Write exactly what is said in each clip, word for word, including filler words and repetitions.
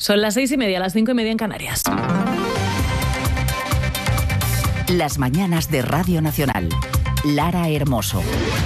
Son las seis y media, las cinco y media en Canarias. Las mañanas de Radio Nacional. Lara Hermoso.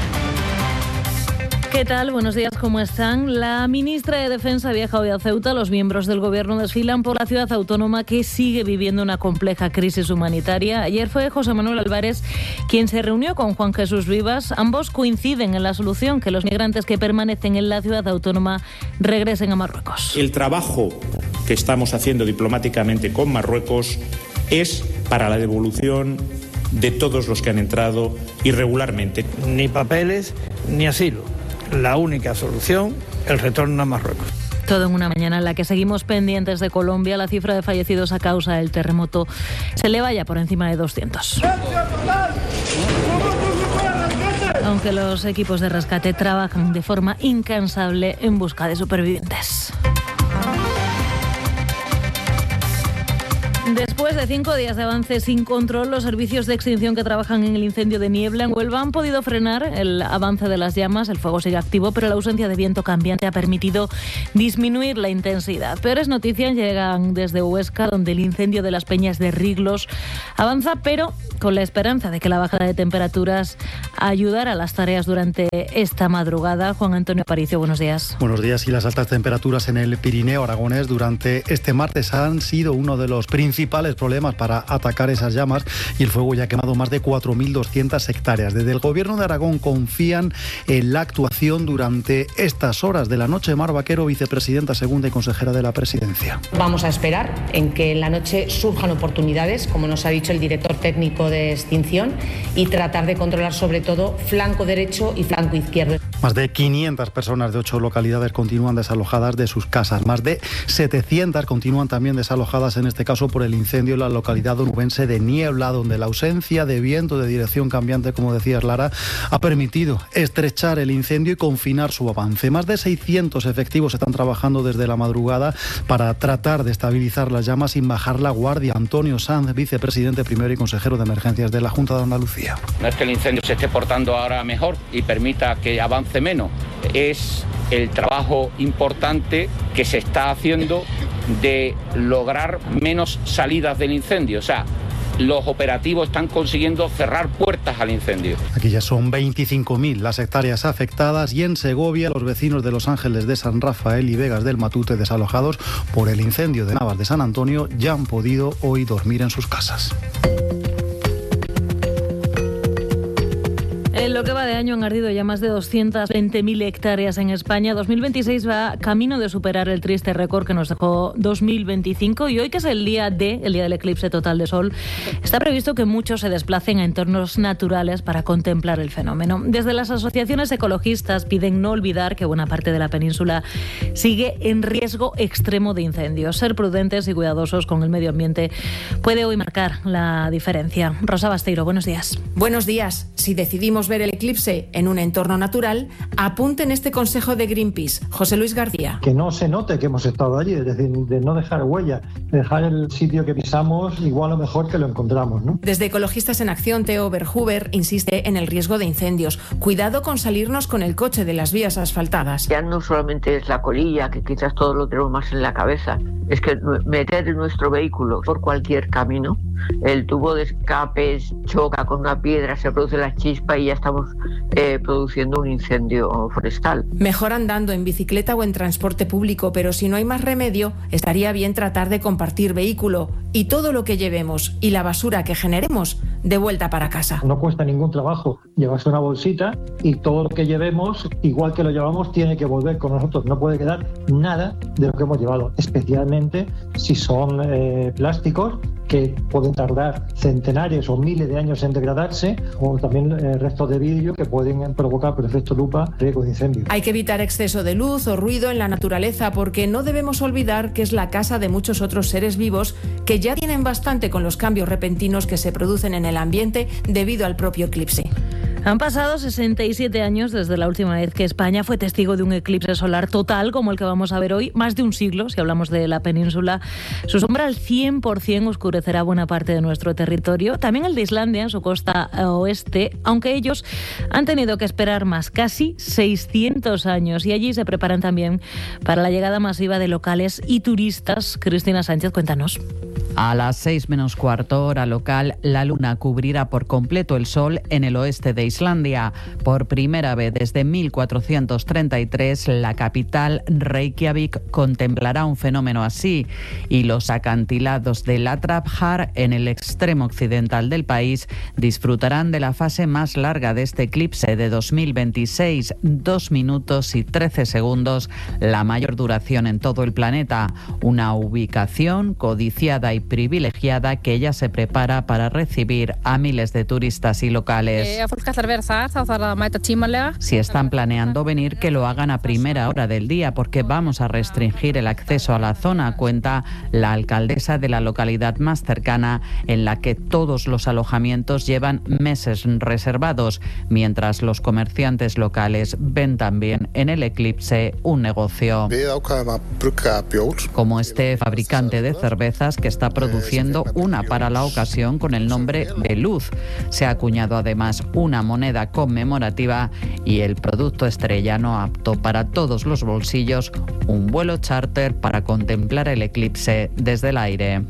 ¿Qué tal? Buenos días, ¿cómo están? La ministra de Defensa viaja hoy a Ceuta. Los miembros del gobierno desfilan por la ciudad autónoma que sigue viviendo una compleja crisis humanitaria. Ayer fue José Manuel Álvarez quien se reunió con Juan Jesús Vivas. Ambos coinciden en la solución, que los migrantes que permanecen en la ciudad autónoma regresen a Marruecos. El trabajo que estamos haciendo diplomáticamente con Marruecos es para la devolución de todos los que han entrado irregularmente. Ni papeles ni asilo. La única solución, el retorno a Marruecos. Todo en una mañana en la que seguimos pendientes de Colombia. La cifra de fallecidos a causa del terremoto se eleva ya por encima de doscientos. Aunque los equipos de rescate trabajan de forma incansable en busca de supervivientes. Después de cinco días de avance sin control, los servicios de extinción que trabajan en el incendio de Niebla en Huelva han podido frenar el avance de las llamas. El fuego sigue activo, pero la ausencia de viento cambiante ha permitido disminuir la intensidad. Peores noticias llegan desde Huesca, donde el incendio de las Peñas de Riglos avanza, pero con la esperanza de que la bajada de temperaturas ayudará a las tareas durante esta madrugada. Juan Antonio Aparicio, buenos días. Buenos días. Y las altas temperaturas en el Pirineo aragonés durante este martes han sido uno de los principales problemas para atacar esas llamas, y el fuego ya ha quemado más de cuatro mil doscientas hectáreas. Desde el Gobierno de Aragón confían en la actuación durante estas horas de la noche. Mar Vaquero, vicepresidenta segunda y consejera de la Presidencia. Vamos a esperar en que en la noche surjan oportunidades, como nos ha dicho el director técnico de extinción, y tratar de controlar sobre todo flanco derecho y flanco izquierdo. Más de quinientas personas de ocho localidades continúan desalojadas de sus casas. Más de setecientas continúan también desalojadas, en este caso por el incendio en la localidad onubense de Niebla, donde la ausencia de viento de dirección cambiante, como decías, Lara, ha permitido estrechar el incendio y confinar su avance. Más de seiscientos efectivos están trabajando desde la madrugada para tratar de estabilizar las llamas sin bajar la guardia. Antonio Sanz, vicepresidente primero y consejero de emergencias de la Junta de Andalucía. No es que el incendio se esté portando ahora mejor y permita que avance menos, es el trabajo importante que se está haciendo de lograr menos salidas del incendio. O sea, los operativos están consiguiendo cerrar puertas al incendio. Aquí ya son veinticinco mil las hectáreas afectadas, y en Segovia los vecinos de Los Ángeles de San Rafael y Vegas del Matute, desalojados por el incendio de Navas de San Antonio, ya han podido hoy dormir en sus casas. En lo que va de año han ardido ya más de doscientas veinte mil hectáreas en España. dos mil veintiséis va camino de superar el triste récord que nos dejó dos mil veinticinco, y hoy, que es el día D, el día del eclipse total de sol, está previsto que muchos se desplacen a entornos naturales para contemplar el fenómeno. Desde las asociaciones ecologistas piden no olvidar que buena parte de la península sigue en riesgo extremo de incendios. Ser prudentes y cuidadosos con el medio ambiente puede hoy marcar la diferencia. Rosa Basteiro, buenos días. Buenos días. Si decidimos ver el eclipse en un entorno natural, apunten este consejo de Greenpeace. José Luis García. Que no se note que hemos estado allí, es decir, de no dejar huella, de dejar el sitio que pisamos igual o mejor que lo encontramos, ¿no? Desde Ecologistas en Acción, Theo Verhuber insiste en el riesgo de incendios. Cuidado con salirnos con el coche de las vías asfaltadas. Ya no solamente es la colilla, que quizás todo lo tenemos más en la cabeza, es que meter nuestro vehículo por cualquier camino, el tubo de escape choca con una piedra, se produce la chispa y ya estamos eh, produciendo un incendio forestal. Mejor andando, en bicicleta o en transporte público, pero si no hay más remedio, estaría bien tratar de compartir vehículo, y todo lo que llevemos y la basura que generemos, de vuelta para casa. No cuesta ningún trabajo llevarse una bolsita, y todo lo que llevemos, igual que lo llevamos, tiene que volver con nosotros. No puede quedar nada de lo que hemos llevado, especialmente si son eh, plásticos que pueden tardar centenares o miles de años en degradarse, o también eh, restos de vidrio que pueden provocar por efecto lupa riesgo de incendio. Hay que evitar exceso de luz o ruido en la naturaleza, porque no debemos olvidar que es la casa de muchos otros seres vivos que ya tienen bastante con los cambios repentinos que se producen en el ambiente debido al propio eclipse. Han pasado sesenta y siete años desde la última vez que España fue testigo de un eclipse solar total como el que vamos a ver hoy, más de un siglo, si hablamos de la península. Su sombra al cien por ciento oscurecerá buena parte de nuestro territorio, también el de Islandia, en su costa oeste, aunque ellos han tenido que esperar más, casi seiscientos años, y allí se preparan también para la llegada masiva de locales y turistas. Cristina Sánchez, cuéntanos. A las seis menos cuarto hora local, la luna cubrirá por completo el sol en el oeste de Islandia. Por primera vez desde mil cuatrocientos treinta y tres, la capital, Reykjavik, contemplará un fenómeno así, y los acantilados de Latrapjar, en el extremo occidental del país, disfrutarán de la fase más larga de este eclipse de dos mil veintiséis, dos minutos y trece segundos, la mayor duración en todo el planeta. Una ubicación codiciada y privilegiada que ya se prepara para recibir a miles de turistas y locales. Si están planeando venir, que lo hagan a primera hora del día, porque vamos a restringir el acceso a la zona, cuenta la alcaldesa de la localidad más cercana, en la que todos los alojamientos llevan meses reservados, mientras los comerciantes locales ven también en el eclipse un negocio. Como este fabricante de cervezas que está produciendo una para la ocasión con el nombre de Luz. Se ha acuñado además una moneda conmemorativa y el producto estrellano apto para todos los bolsillos, un vuelo charter para contemplar el eclipse desde el aire.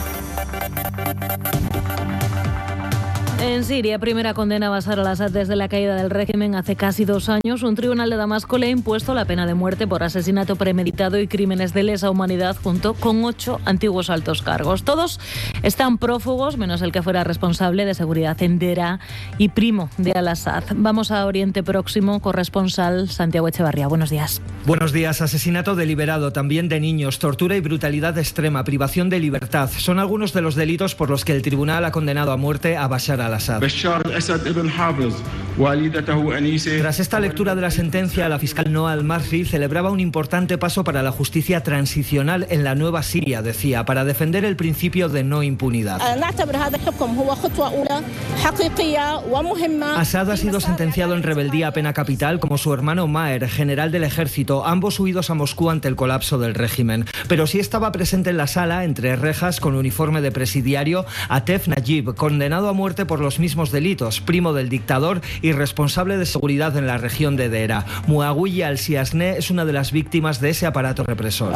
En Siria, primera condena a Bashar al-Assad desde la caída del régimen hace casi dos años. Un tribunal de Damasco le ha impuesto la pena de muerte por asesinato premeditado y crímenes de lesa humanidad, junto con ocho antiguos altos cargos. Todos están prófugos, menos el que fuera responsable de seguridad en Deraa y primo de al-Assad. Vamos a Oriente Próximo, corresponsal Santiago Echevarría. Buenos días. Buenos días. Asesinato deliberado, también de niños, tortura y brutalidad extrema, privación de libertad. Son algunos de los delitos por los que el tribunal ha condenado a muerte a Bashar al-Assad. Tras esta lectura de la sentencia, la fiscal Noa al-Masri celebraba un importante paso para la justicia transicional en la nueva Siria, decía, para defender el principio de no impunidad. Assad ha sido sentenciado en rebeldía a pena capital, como su hermano Maher, general del ejército, ambos huidos a Moscú ante el colapso del régimen. Pero sí estaba presente en la sala, entre rejas, con uniforme de presidiario, Atef Najib, condenado a muerte por los mismos delitos, primo del dictador y responsable de seguridad en la región de Deraa. Muawiya al-Siasne es una de las víctimas de ese aparato represor.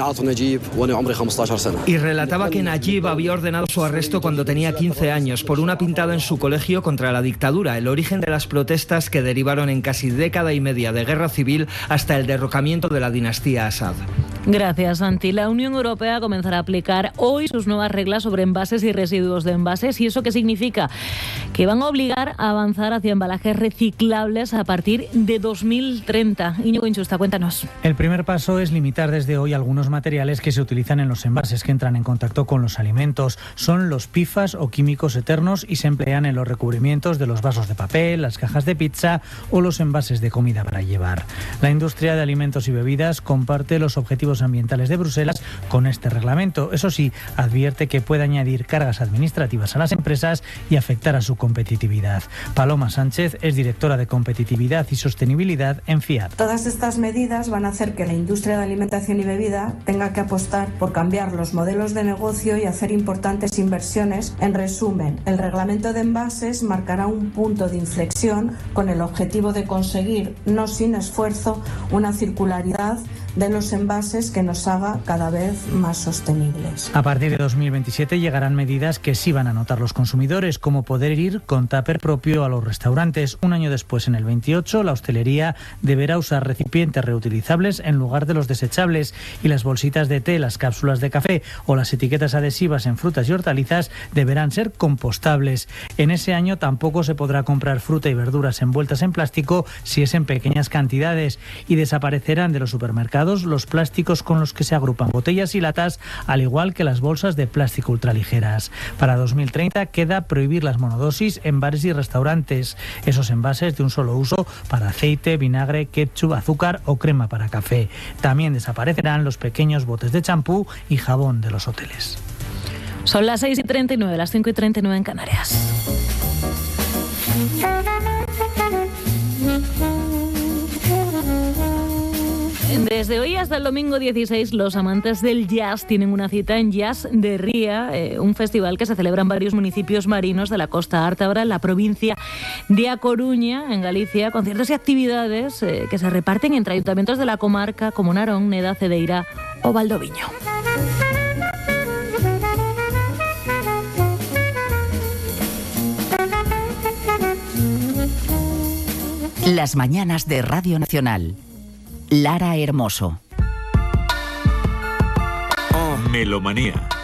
Y relataba que Najib había ordenado su arresto cuando tenía quince años por una pintada en su colegio contra la dictadura, el origen de las protestas que derivaron en casi década y media de guerra civil hasta el derrocamiento de la dinastía Assad. Gracias, Santi. La Unión Europea comenzará a aplicar hoy sus nuevas reglas sobre envases y residuos de envases. ¿Y eso qué significa? Que van a obligar a avanzar hacia embalajes reciclables a partir de dos mil treinta. Íñigo Inchusta, cuéntanos. El primer paso es limitar desde hoy algunos materiales que se utilizan en los envases que entran en contacto con los alimentos. Son los P F A S o químicos eternos y se emplean en los recubrimientos de los vasos de papel, las cajas de pizza o los envases de comida para llevar. La industria de alimentos y bebidas comparte los objetivos ambientales de Bruselas con este reglamento. Eso sí, advierte que puede añadir cargas administrativas a las empresas y afectar a su competitividad. Paloma Sánchez es directora de Competitividad y Sostenibilidad en Fiat. Todas estas medidas van a hacer que la industria de alimentación y bebida tenga que apostar por cambiar los modelos de negocio y hacer importantes inversiones. En resumen, el reglamento de envases marcará un punto de inflexión con el objetivo de conseguir, no sin esfuerzo, una circularidad de los envases que nos haga cada vez más sostenibles. A partir de dos mil veintisiete llegarán medidas que sí van a notar los consumidores, como poder ir con tupper propio a los restaurantes. Un año después, en el veintiocho, la hostelería deberá usar recipientes reutilizables en lugar de los desechables, y las bolsitas de té, las cápsulas de café o las etiquetas adhesivas en frutas y hortalizas deberán ser compostables. En ese año tampoco se podrá comprar fruta y verduras envueltas en plástico si es en pequeñas cantidades, y desaparecerán de los supermercados los plásticos con los que se agrupan botellas y latas, al igual que las bolsas de plástico ultraligeras. Para dos mil treinta queda prohibir las monodosis en bares y restaurantes, esos envases de un solo uso para aceite, vinagre, ketchup, azúcar o crema para café. También desaparecerán los pequeños botes de champú y jabón de los hoteles. Son las seis y treinta y nueve, las cinco y treinta y nueve en Canarias. Desde hoy hasta el domingo dieciséis, los amantes del jazz tienen una cita en Jazz de Ría, eh, un festival que se celebra en varios municipios marinos de la costa ártabra, en la provincia de A Coruña, en Galicia, conciertos y actividades eh, que se reparten entre ayuntamientos de la comarca como Narón, Neda, Cedeira o Valdoviño. Las mañanas de Radio Nacional. Lara Hermoso. Melomanía.